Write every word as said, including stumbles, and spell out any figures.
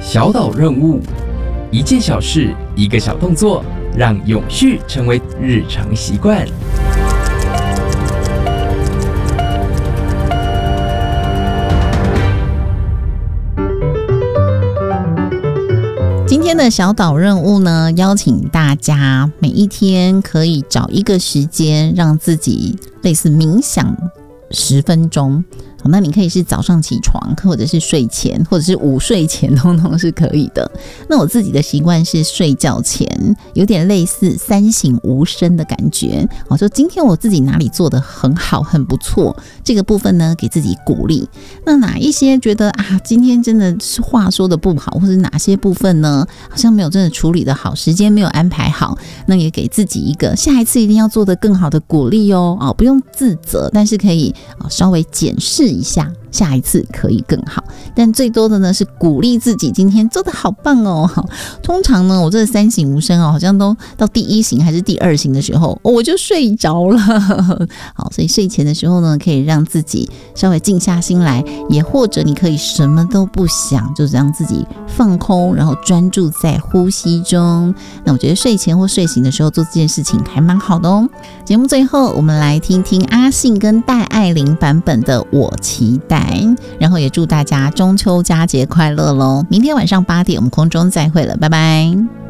小岛任务，一件小事，一个小动作，让永续成为日常习惯。 今天的小岛任务呢，邀请大家每一天可以找一个时间，让自己类似冥想十分钟。好，那你可以是早上起床，或者是睡前，或者是午睡前，通通是可以的。那我自己的习惯是睡觉前，有点类似三省吾身的感觉。我说今天我自己哪里做得很好，很不错，这个部分呢给自己鼓励。那哪一些觉得啊，今天真的是话说的不好，或者哪些部分呢好像没有真的处理得好，时间没有安排好，那也给自己一个下一次一定要做得更好的鼓励哦。哦，不用自责，但是可以稍微检视一下，下一次可以更好。但最多的呢是鼓励自己今天做得好棒哦。通常呢我这三省吾身哦，好像都到第一省还是第二省的时候，哦，我就睡着了。好，所以睡前的时候呢，可以让自己稍微静下心来，也或者你可以什么都不想，就让自己放空，然后专注在呼吸中。那我觉得睡前或睡醒的时候做这件事情还蛮好的哦。节目最后我们来听听阿信跟戴爱玲版本的《我期待》，然后也祝大家中秋佳节快乐咯。明天晚上八点我们空中再会了，拜拜。